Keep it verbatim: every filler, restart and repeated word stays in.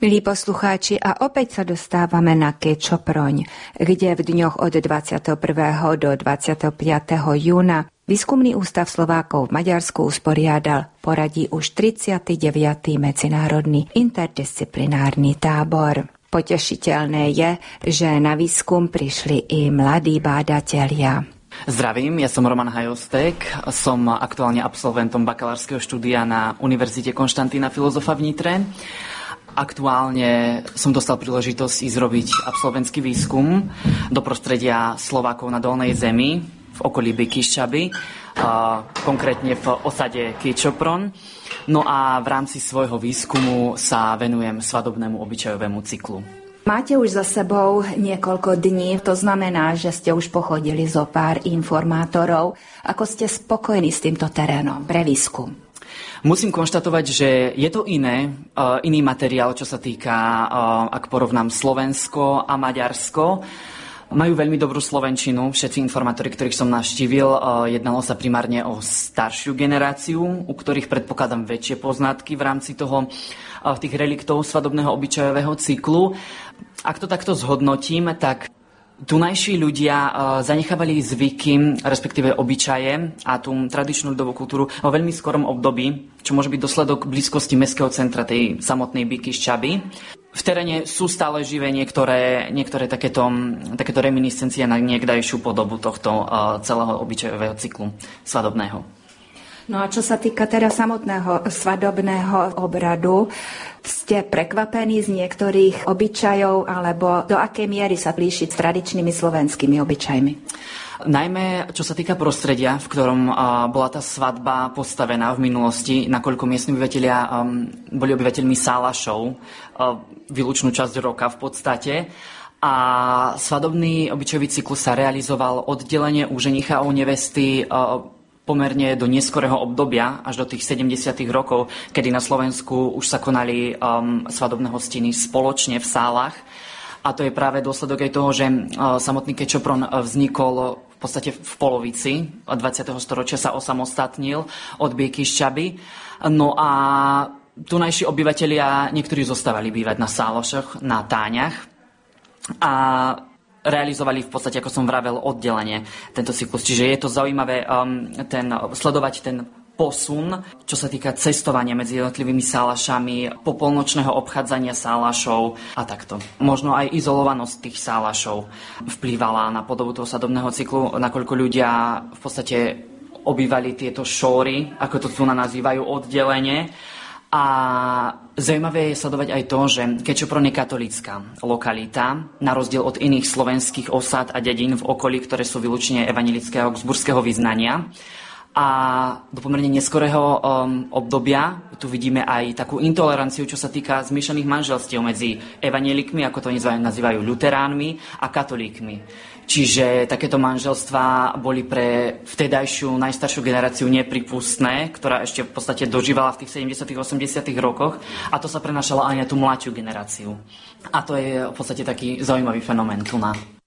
Milí poslucháči, a opäť sa dostávame na Kečoproň, kde v dňoch od dvadsiateho prvého do dvadsiateho piateho júna Výskumný ústav Slovákov v Maďarsku usporiadal poradí už tridsiaty deviaty medzinárodný interdisciplinárny tábor. Potešiteľné je, že na výskum prišli i mladí bádatelia. Zdravím, ja som Roman Hajostek, som aktuálne absolventom bakalárskeho štúdia na Univerzite Konštantína Filozofa v Nitre. Aktuálne som dostal príležitosť ísť robiť absolventský výskum do prostredia Slovákov na Dolnej Zemi v okolí Bikyščaby, konkrétne v osade Kečopron. No a v rámci svojho výskumu sa venujem svadobnému obyčajovému cyklu. Máte už za sebou niekoľko dní, to znamená, že ste už pochodili zo pár informátorov. Ako ste spokojní s týmto terénom pre výskum? Musím konštatovať, že je to iné, iný materiál, čo sa týka, ak porovnám Slovensko a Maďarsko. Majú veľmi dobrú slovenčinu, všetci informátori, ktorých som navštívil. Jednalo sa primárne o staršiu generáciu, u ktorých predpokladám väčšie poznatky v rámci toho, tých reliktov svadobného obyčajového cyklu. Ak to takto zhodnotím, tak tunajší ľudia zanechávali zvyky, respektíve obyčaje a tú tradičnú ľudovú kultúru vo veľmi skorom období, čo môže byť dôsledok blízkosti mestského centra tej samotnej Bikyščaby. V teréne sú stále živé niektoré, niektoré takéto, takéto reminiscencie na niekdajšiu podobu tohto celého obyčajového cyklu svadobného. No a čo sa týka teda samotného svadobného obradu, ste prekvapení z niektorých obyčajov, alebo do akej miery sa líši s tradičnými slovenskými obyčajmi? Najmä čo sa týka prostredia, v ktorom uh, bola tá svadba postavená v minulosti, nakoľko miestni obyvatelia um, boli obyvateľmi Sálašov, uh, výlučnú časť roka v podstate. A svadobný obyčajový cyklus sa realizoval oddelenie u ženicha a u nevesty uh, pomerne do neskorého obdobia, až do tých sedemdesiatych rokov, kedy na Slovensku už sa konali um, svadobné hostiny spoločne v sálach. A to je práve dôsledok aj toho, že uh, samotný Kečopron vznikol v podstate v polovici dvadsiateho storočia, sa osamostatnil od Bikyščaby. No a tunajší obyvatelia, niektorí zostávali bývať na sálošoch, na táňach a realizovali v podstate, ako som vravel, oddelenie tento cyklus. Čiže je to zaujímavé um, ten, sledovať ten posun, čo sa týka cestovania medzi jednotlivými sálašami, popolnočného obchádzania sálašov a takto. Možno aj izolovanosť tých sálašov vplývala na podobu toho svadobného cyklu, nakoľko ľudia v podstate obývali tieto šóry, ako to tu nazývajú, oddelenie. A zaujímavé je sledovať aj to, že Kečopron je katolícka lokalita, na rozdiel od iných slovenských osád a dedín v okolí, ktoré sú výlučne evanjelického augsburského vyznania. A do pomerne neskorého um, obdobia tu vidíme aj takú intoleranciu, čo sa týka zmiešaných manželstiev medzi evanjelikmi, ako to nazývajú luteránmi, a katolíkmi. Čiže takéto manželstvá boli pre vtedajšiu najstaršiu generáciu nepripustné, ktorá ešte v podstate dožívala v tých sedemdesiatych osemdesiatych rokoch, a to sa prenášalo aj na tú mladšiu generáciu. A to je v podstate taký zaujímavý fenomén tu na.